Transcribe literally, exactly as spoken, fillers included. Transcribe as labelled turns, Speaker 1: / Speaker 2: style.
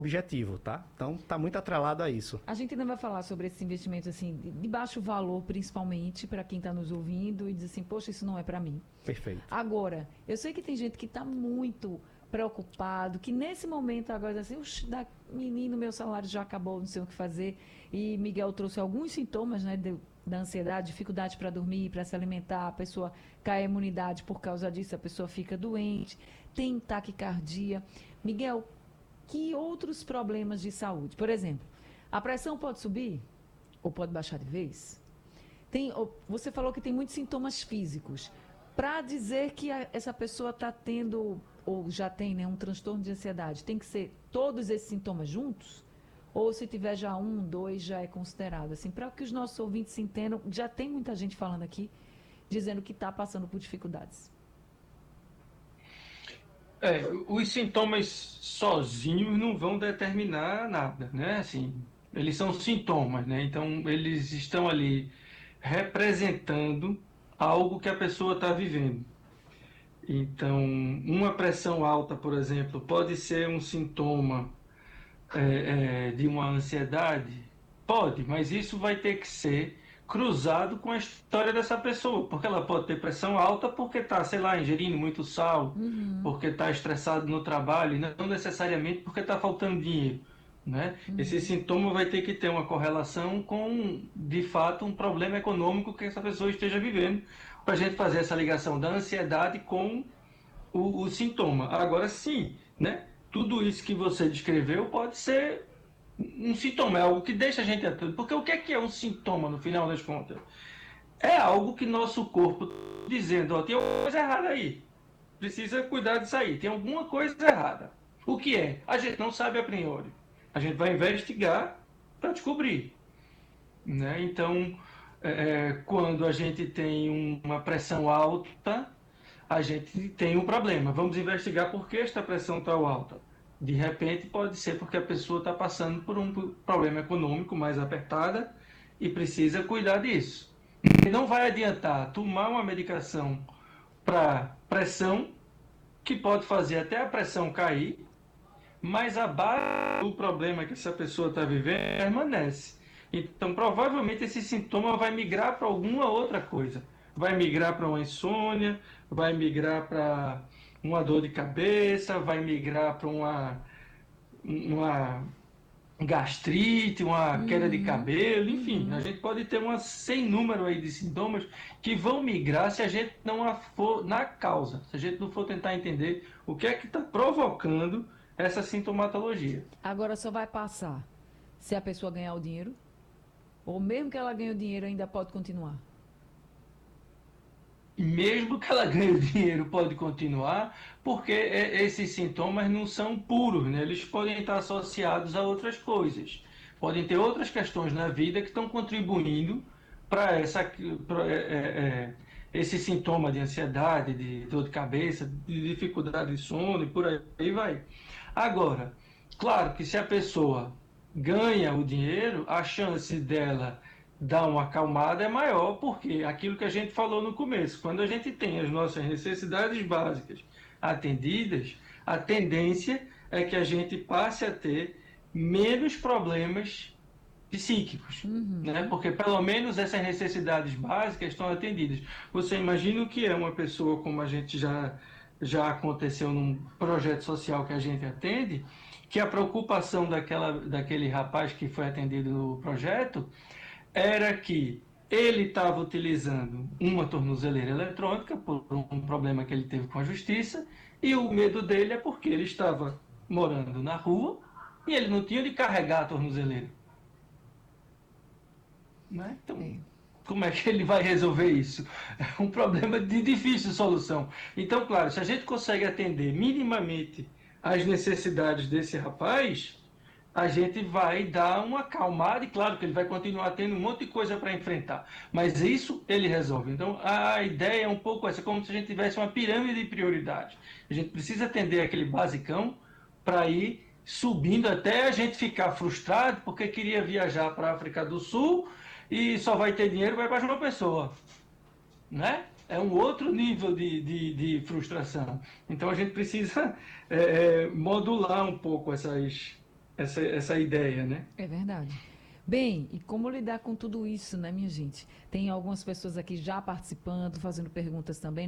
Speaker 1: objetivo, tá? Então tá muito atrelado a isso.
Speaker 2: A gente ainda vai falar sobre esses investimentos assim, de de baixo valor, principalmente para quem está nos ouvindo e diz assim, poxa, isso não é para mim.
Speaker 1: Perfeito.
Speaker 2: Agora, eu sei que tem gente que está muito preocupado, que nesse momento agora diz assim, "Oxe, da, menino, meu salário já acabou, não sei o que fazer. E Miguel trouxe alguns sintomas, né, de- da ansiedade, dificuldade para dormir, para se alimentar, a pessoa cai a imunidade por causa disso, a pessoa fica doente, tem taquicardia. Miguel, que outros problemas de saúde? Por exemplo, a pressão pode subir ou pode baixar de vez? Tem, você falou que tem muitos sintomas físicos. Para dizer que a, essa pessoa está tendo, ou já tem, né, um transtorno de ansiedade, tem que ser todos esses sintomas juntos? Ou se tiver já um, dois, já é considerado? Assim, para que os nossos ouvintes se entendam, já tem muita gente falando aqui, dizendo que está passando por dificuldades.
Speaker 3: É, os sintomas sozinhos não vão determinar nada, né? Assim, eles são sintomas, né? Então, eles estão ali representando algo que a pessoa está vivendo. Então, uma pressão alta, por exemplo, pode ser um sintoma é, é, de uma ansiedade? Pode, mas isso vai ter que ser cruzado com a história dessa pessoa, porque ela pode ter pressão alta porque está, sei lá, ingerindo muito sal,
Speaker 2: Uhum,
Speaker 3: porque está estressado no trabalho, e não necessariamente porque está faltando dinheiro. Né? Esse
Speaker 2: uhum.
Speaker 3: sintoma vai ter que ter uma correlação com, de fato, um problema econômico que essa pessoa esteja vivendo, para a gente fazer essa ligação da ansiedade com o, o sintoma. Agora sim, né? Tudo isso que você descreveu pode ser um sintoma, é algo que deixa a gente atento. Porque o que é que é um sintoma no final das contas? É algo que nosso corpo tá dizendo, ó, tem alguma coisa errada aí. Precisa cuidar disso aí, tem alguma coisa errada. O que é? A gente não sabe a priori. A gente vai investigar para descobrir. Né? Então, é, quando a gente tem uma pressão alta, a gente tem um problema. Vamos investigar por que esta pressão está alta. De repente, pode ser porque a pessoa está passando por um problema econômico mais apertada e precisa cuidar disso. E não vai adiantar tomar uma medicação para pressão, que pode fazer até a pressão cair, mas a base do problema que essa pessoa está vivendo permanece. Então, provavelmente, esse sintoma vai migrar para alguma outra coisa. Vai migrar para uma insônia, vai migrar para uma dor de cabeça, vai migrar para uma, uma gastrite, uma queda de
Speaker 2: Uhum,
Speaker 3: cabelo, enfim, a
Speaker 2: uhum.
Speaker 3: gente pode ter uma sem número aí de sintomas que vão migrar se a gente não for na causa, se a gente não for tentar entender o que é que está provocando essa sintomatologia.
Speaker 2: Agora só vai passar se a pessoa ganhar o dinheiro? Ou mesmo que ela ganhe o dinheiro, ainda pode continuar?
Speaker 3: E mesmo que ela ganhe o dinheiro, pode continuar, porque esses sintomas não são puros, né? Eles podem estar associados a outras coisas. Podem ter outras questões na vida que estão contribuindo para essa, pra, é, é, esse sintoma de ansiedade, de dor de cabeça, de dificuldade de sono e por aí vai. Agora, claro que se a pessoa ganha o dinheiro, a chance dela dar uma acalmada é maior, porque aquilo que a gente falou no começo, quando a gente tem as nossas necessidades básicas atendidas, a tendência é que a gente passe a ter menos problemas psíquicos, né?
Speaker 2: Uhum.
Speaker 3: Porque pelo menos essas necessidades básicas estão atendidas. Você imagina o que é uma pessoa, como a gente já já aconteceu num projeto social que a gente atende, que a preocupação daquela, daquele rapaz que foi atendido no projeto era que ele estava utilizando uma tornozeleira eletrônica por um problema que ele teve com a justiça, e o medo dele é porque ele estava morando na rua e ele não tinha de carregar a tornozeleira. Né? Então,
Speaker 2: É.
Speaker 3: como é que ele vai resolver isso? É um problema de difícil solução. Então, claro, se a gente consegue atender minimamente as necessidades desse rapaz, a gente vai dar uma acalmada, e claro que ele vai continuar tendo um monte de coisa para enfrentar, mas isso ele resolve. Então a ideia é um pouco essa, como se a gente tivesse uma pirâmide de prioridade. A gente precisa atender aquele basicão para ir subindo até a gente ficar frustrado porque queria viajar para a África do Sul e só vai ter dinheiro vai para João Pessoa, né? É um outro nível de, de, de frustração. Então a gente precisa é, modular um pouco essas, essa, essa ideia, né?
Speaker 2: É verdade. Bem, e como lidar com tudo isso, né, minha gente? Tem algumas pessoas aqui já participando, fazendo perguntas também.